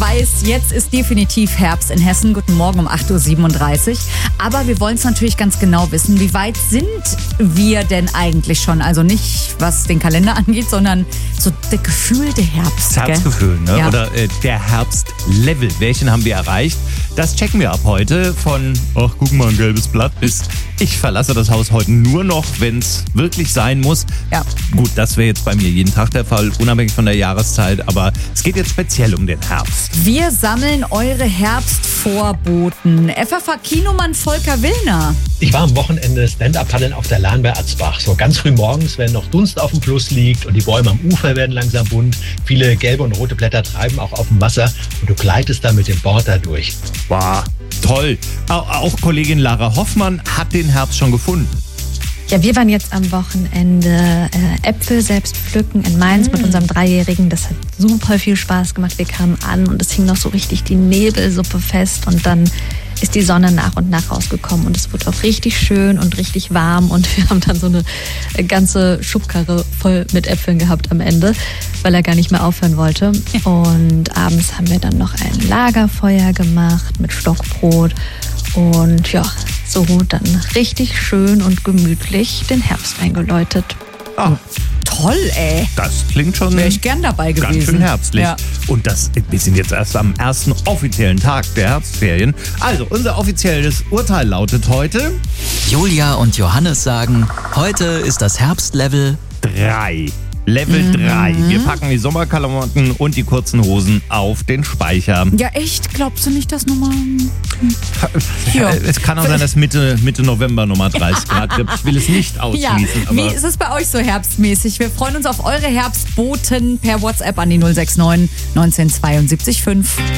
weiß, jetzt ist definitiv Herbst in Hessen. Guten Morgen um 8.37 Uhr. Aber wir wollen es natürlich ganz genau wissen. Wie weit sind wir denn eigentlich schon? Also nicht, was den Kalender angeht, sondern so der gefühlte Herbst. Das Herbstgefühl, ne? Ja. Oder der Herbstlevel. Welchen haben wir erreicht? Das checken wir ab heute. Von, ach, guck mal, ein gelbes Blatt bis ich verlasse das Haus heute nur noch, wenn es wirklich sein muss. Ja. Gut, das wäre jetzt bei mir jeden Tag der Fall, unabhängig von der Jahreszeit. Aber es geht jetzt speziell um den Herbst. Wir sammeln eure Herbstvorboten. FFH-Kinomann Volker Willner. Ich war am Wochenende Stand-Up-Paddeln auf der Lahn bei Atzbach. So ganz früh morgens, wenn noch Dunst auf dem Fluss liegt und die Bäume am Ufer werden langsam bunt. Viele gelbe und rote Blätter treiben auch auf dem Wasser und du gleitest da mit dem Board da durch. Wow, toll. Auch Kollegin Lara Hoffmann hat den Herbst schon gefunden. Ja, wir waren jetzt am Wochenende Äpfel selbst pflücken in Mainz mit unserem Dreijährigen. Das hat super viel Spaß gemacht. Wir kamen an und es hing noch so richtig die Nebelsuppe fest und dann ist die Sonne nach und nach rausgekommen und es wurde auch richtig schön und richtig warm und wir haben dann so eine ganze Schubkarre voll mit Äpfeln gehabt am Ende, weil er gar nicht mehr aufhören wollte. Und abends haben wir dann noch ein Lagerfeuer gemacht mit Stockbrot und ja, so dann richtig schön und gemütlich den Herbst eingeläutet. Ah, Toll, ey. das klingt schon Wäre ich gern dabei gewesen. ganz schön herbstlich. Ja. Und wir sind jetzt erst am ersten offiziellen Tag der Herbstferien. Also, unser offizielles Urteil lautet heute Julia und Johannes sagen, heute ist das Herbstlevel 3. Level 3. Wir packen die Sommerklamotten und die kurzen Hosen auf den Speicher. Ja, echt? Glaubst du nicht, dass Nummer... Ja. Es kann auch sein, dass Mitte November nochmal 30 Grad gibt. Ich will es nicht Ja, ausschließen. wie Aber ist es bei euch so herbstmäßig? Wir freuen uns auf eure Herbstboten per WhatsApp an die 069 1972 5.